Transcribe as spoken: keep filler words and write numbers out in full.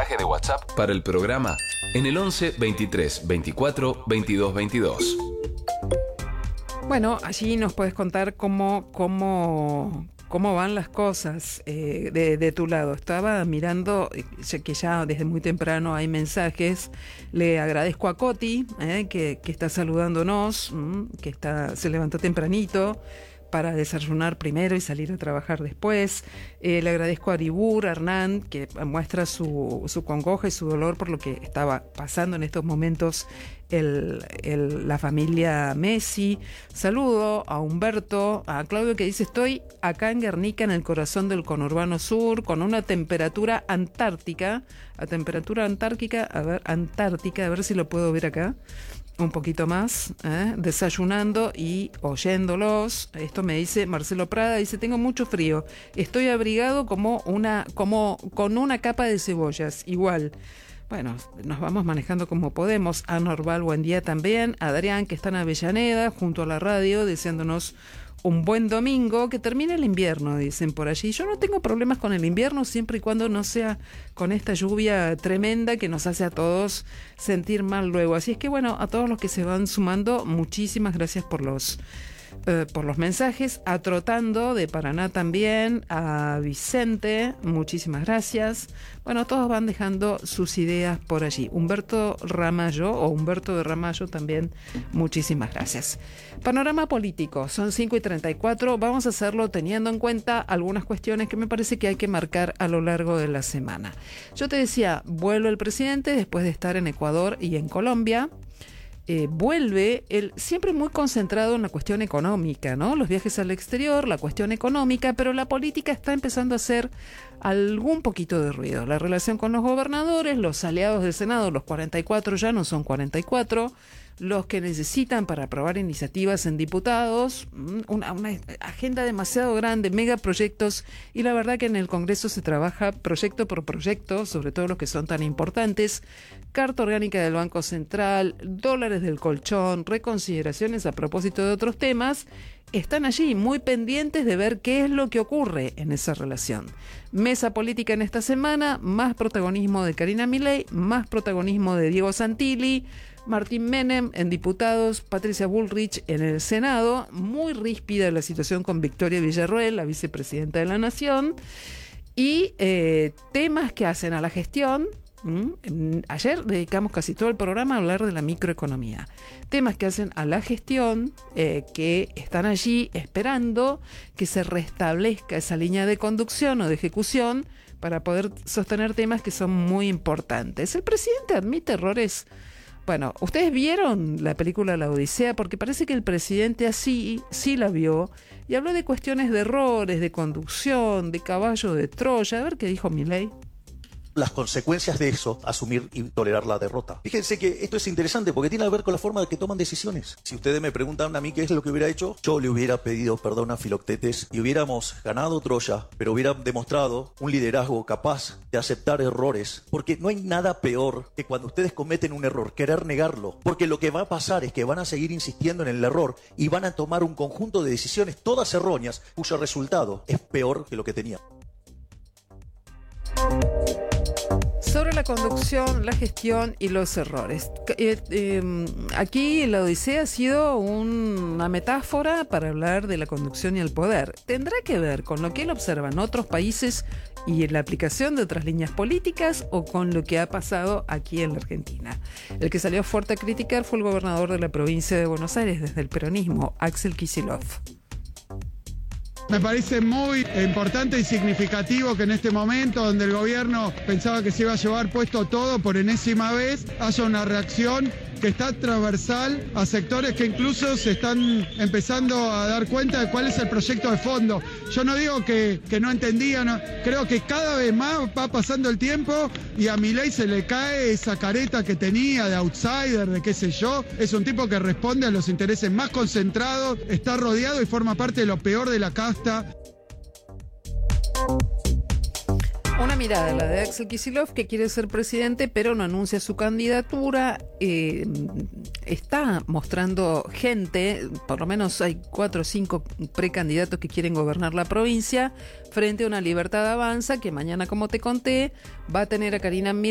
mensaje de WhatsApp para el programa en el once veintitrés veinticuatro veintidós veintidós. Bueno, allí nos puedes contar cómo, cómo, cómo van las cosas eh, de, de tu lado. Estaba mirando ya que ya desde muy temprano hay mensajes. Le agradezco a Coti, eh, que, que está saludándonos, mmm, que está, se levantó tempranito para desayunar primero y salir a trabajar después. Eh, le agradezco a Aribur, a Hernán, que muestra su, su congoja y su dolor por lo que estaba pasando en estos momentos el, el, la familia Messi. Saludo a Humberto, a Claudio, que dice: estoy acá en Guernica, en el corazón del conurbano sur, con una temperatura antártica, a temperatura antártica, a ver, antártica, a ver si lo puedo ver acá un poquito más, ¿eh? desayunando y oyéndolos. Esto me dice Marcelo Prada, dice: tengo mucho frío, estoy abrigado como una, como con una capa de cebollas, igual. Bueno, nos vamos manejando como podemos. A Norval, buen día también. A Adrián, que está en Avellaneda, junto a la radio, deseándonos un buen domingo, que termine el invierno, dicen por allí. Yo no tengo problemas con el invierno, siempre y cuando no sea con esta lluvia tremenda que nos hace a todos sentir mal luego. Así es que bueno, a todos los que se van sumando, muchísimas gracias por los eh, por los mensajes. A Trotando de Paraná también, a Vicente, muchísimas gracias. Bueno, todos van dejando sus ideas por allí. Humberto Ramallo, o Humberto de Ramallo también, muchísimas gracias. Panorama político, son cinco y treinta y cuatro. Vamos a hacerlo teniendo en cuenta algunas cuestiones que me parece que hay que marcar a lo largo de la semana. Yo te decía, vuelve el presidente después de estar en Ecuador y en Colombia. Eh, vuelve él siempre muy concentrado en la cuestión económica, ¿no? Los viajes al exterior, la cuestión económica, pero la política está empezando a hacer algún poquito de ruido. La relación con los gobernadores, los aliados del Senado, los cuarenta y cuatro ya no son cuarenta y cuatro, los que necesitan para aprobar iniciativas en diputados, una, una agenda demasiado grande, megaproyectos, y la verdad que en el Congreso se trabaja proyecto por proyecto, sobre todo los que son tan importantes. Carta orgánica del Banco Central, dólares del colchón, reconsideraciones a propósito de otros temas, están allí muy pendientes de ver qué es lo que ocurre en esa relación. Mesa política en esta semana, más protagonismo de Karina Milei, más protagonismo de Diego Santilli, Martín Menem en diputados, Patricia Bullrich en el Senado, muy ríspida la situación con Victoria Villarroel, la vicepresidenta de la Nación, y eh, temas que hacen a la gestión. ¿Mm? Ayer dedicamos casi todo el programa a hablar de la microeconomía. Temas que hacen a la gestión, eh, que están allí esperando que se restablezca esa línea de conducción o de ejecución para poder sostener temas que son muy importantes. El presidente admite errores. Bueno, ustedes vieron la película La Odisea, porque parece que el presidente así sí la vio y habló de cuestiones de errores, de conducción, de caballo de Troya. A ver qué dijo Milei. Las consecuencias de eso, asumir y tolerar la derrota. Fíjense que esto es interesante porque tiene que ver con la forma de que toman decisiones. Si ustedes me preguntan a mí qué es lo que hubiera hecho, yo le hubiera pedido perdón a Filoctetes y hubiéramos ganado Troya, pero hubiera demostrado un liderazgo capaz de aceptar errores, porque no hay nada peor que cuando ustedes cometen un error, querer negarlo, porque lo que va a pasar es que van a seguir insistiendo en el error y van a tomar un conjunto de decisiones todas erróneas, cuyo resultado es peor que lo que tenían. Sobre la conducción, la gestión y los errores. Eh, eh, aquí la Odisea ha sido un, una metáfora para hablar de la conducción y el poder. ¿Tendrá que ver con lo que él observa en otros países y en la aplicación de otras líneas políticas o con lo que ha pasado aquí en la Argentina? El que salió fuerte a criticar fue el gobernador de la provincia de Buenos Aires desde el peronismo, Axel Kicillof. Me parece muy importante y significativo que en este momento, donde el gobierno pensaba que se iba a llevar puesto todo por enésima vez, haya una reacción que está transversal a sectores que incluso se están empezando a dar cuenta de cuál es el proyecto de fondo. Yo no digo que, que no entendía, no, creo que cada vez más va pasando el tiempo y a Milei se le cae esa careta que tenía de outsider, de qué sé yo. Es un tipo que responde a los intereses más concentrados, está rodeado y forma parte de lo peor de la casta. Una mirada, la de Axel Kicillof, que quiere ser presidente, pero no anuncia su candidatura. Eh, está mostrando gente, por lo menos hay cuatro o cinco precandidatos que quieren gobernar la provincia, frente a una Libertad Avanza, que mañana, como te conté, va a tener a Karina Milei